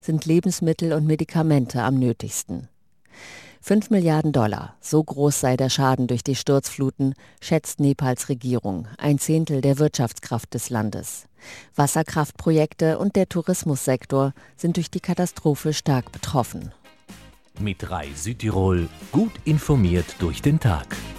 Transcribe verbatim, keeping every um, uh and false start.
sind Lebensmittel und Medikamente am nötigsten. Fünf Milliarden Dollar, so groß sei der Schaden durch die Sturzfluten, schätzt Nepals Regierung, ein Zehntel der Wirtschaftskraft des Landes. Wasserkraftprojekte und der Tourismussektor sind durch die Katastrophe stark betroffen. Mit Rai Südtirol gut informiert durch den Tag.